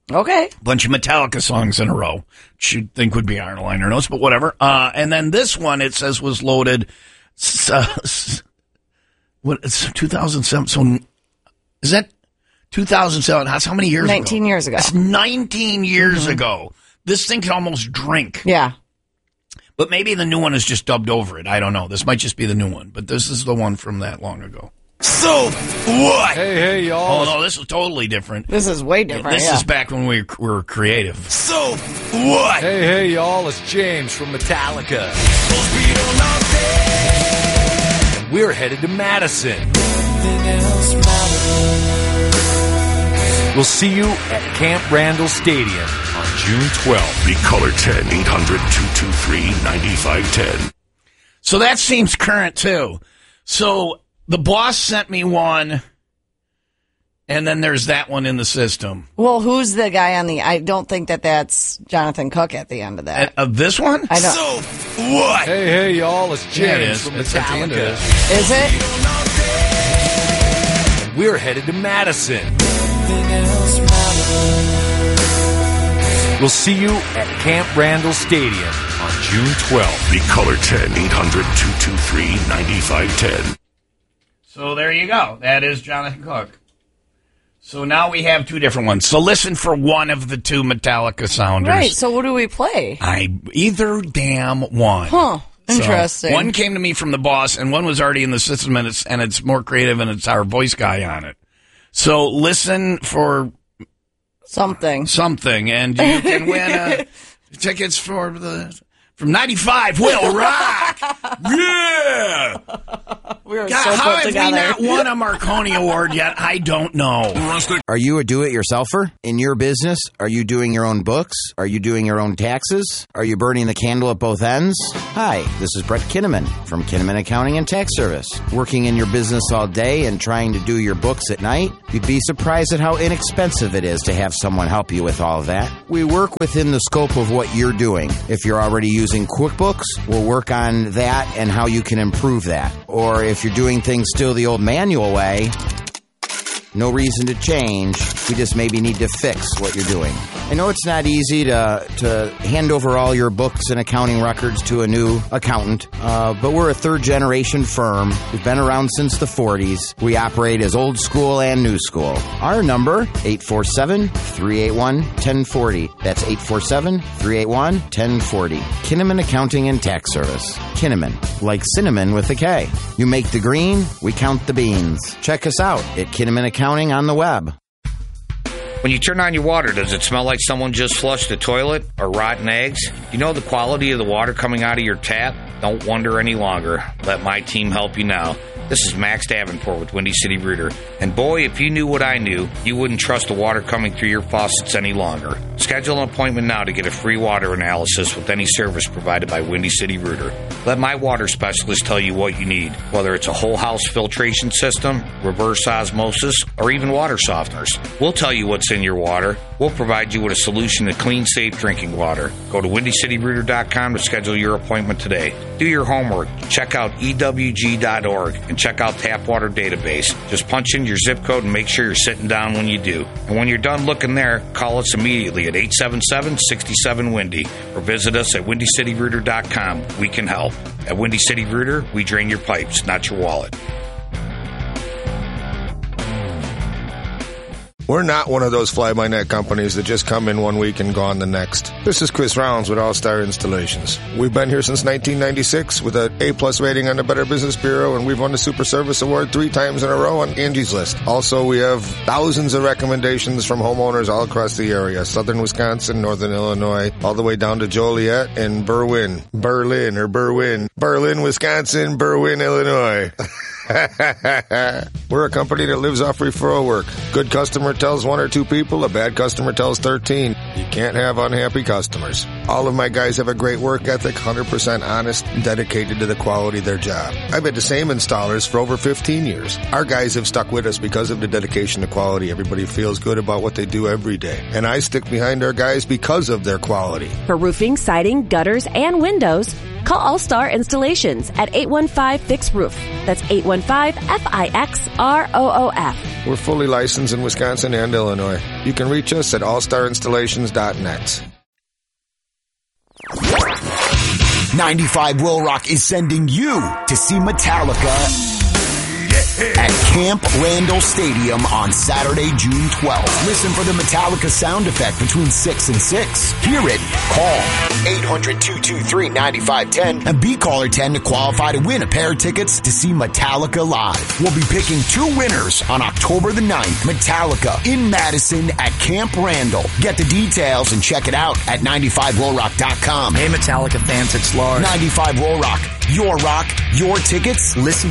Okay. Bunch of Metallica songs in a row. Which you'd think would be on our liner notes, but whatever. And then this one, it says, was loaded, it's 2007. So is that 2007? That's how many years 19 ago? years ago. That's 19 years ago. This thing can almost drink. Yeah. But maybe the new one is just dubbed over it. I don't know. This might just be the new one. But this is the one from that long ago. So what? Hey, y'all. Oh, no, this is totally different. This is way different. This is back when we were creative. So what? Hey, y'all. It's James from Metallica. And we're headed to Madison. We'll see you at Camp Randall Stadium on June 12th. Be caller 10-800-223-9510. So that seems current, too. So the boss sent me one, and then there's that one in the system. Well, who's the guy on the... I don't think that's Jonathan Cook at the end of that. This one? I don't. So what? Hey, y'all. It's James from It's at the end of Metallica. this. Is it? And we're headed to Madison. We'll see you at Camp Randall Stadium on June 12th. Be caller 10-800-223-9510. So there you go. That is Jonathan Cook. So now we have two different ones. So listen for one of the two Metallica sounders. Right, so what do we play? Either damn one. Huh. Interesting. So one came to me from the boss, and one was already in the system, and it's more creative, and it's our voice guy on it. So listen for something, and you can win tickets from 95 Will Rock. Yeah. We were God, so how put have together. we not won a Marconi Award yet? I don't know. Are you a do-it-yourselfer? In your business, are you doing your own books? Are you doing your own taxes? Are you burning the candle at both ends? Hi, this is Brett Kinnaman from Kinnaman Accounting and Tax Service. Working in your business all day and trying to do your books at night? You'd be surprised at how inexpensive it is to have someone help you with all of that. We work within the scope of what you're doing. If you're already using QuickBooks, we'll work on that and how you can improve that. Or if you're doing things still the old manual way, no reason to change. We just maybe need to fix what you're doing. I know it's not easy to hand over all your books and accounting records to a new accountant, but we're a third-generation firm. We've been around since the 40s. We operate as old school and new school. Our number, 847-381-1040. That's 847-381-1040. Kinnaman Accounting and Tax Service. Kinnaman, like cinnamon with a K. You make the green, we count the beans. Check us out at Kinnaman Accounting on the web. When you turn on your water, does it smell like someone just flushed the toilet or rotten eggs? You know the quality of the water coming out of your tap? Don't wonder any longer. Let my team help you now. This is Max Davenport with Windy City Rooter. And boy, if you knew what I knew, you wouldn't trust the water coming through your faucets any longer. Schedule an appointment now to get a free water analysis with any service provided by Windy City Rooter. Let my water specialist tell you what you need, whether it's a whole house filtration system, reverse osmosis, or even water softeners. We'll tell you what's in your water. We'll provide you with a solution to clean, safe drinking water. Go to WindyCityRooter.com to schedule your appointment today. Do your homework. Check out EWG.org and check out Tap Water Database. Just punch in your zip code and make sure you're sitting down when you do. And when you're done looking there, call us immediately at 877-67-WINDY or visit us at WindyCityRooter.com. We can help. At Windy City Rooter, we drain your pipes, not your wallet. We're not one of those fly-by-night companies that just come in one week and gone the next. This is Chris Rounds with All-Star Installations. We've been here since 1996 with an A-plus rating on the Better Business Bureau, and we've won the Super Service Award 3 times in a row on Angie's List. Also, we have thousands of recommendations from homeowners all across the area. Southern Wisconsin, Northern Illinois, all the way down to Joliet and Berwyn, Wisconsin, Berwyn, Illinois. We're a company that lives off referral work. Good customer tells 1 or 2 people, a bad customer tells 13. You can't have unhappy customers. All of my guys have a great work ethic, 100% honest, and dedicated to the quality of their job. I've had the same installers for over 15 years. Our guys have stuck with us because of the dedication to quality. Everybody feels good about what they do every day. And I stick behind our guys because of their quality. For roofing, siding, gutters, and windows, Call All-Star Installations at 815-FIX-ROOF. That's 815-FIXROOF. We're fully licensed in Wisconsin and Illinois. You can reach us at allstarinstallations.net. 95 Will Rock is sending you to see Metallica at Camp Randall Stadium on Saturday, June 12th. Listen for the Metallica sound effect between 6 and 6. Hear it. Call 800-223-9510 and be caller 10 to qualify to win a pair of tickets to see Metallica live. We'll be picking 2 winners on October the 9th. Metallica in Madison at Camp Randall. Get the details and check it out at 95willrock.com. Hey, Metallica fans, it's Lars. 95 Will Rock. Your rock, your tickets. Listen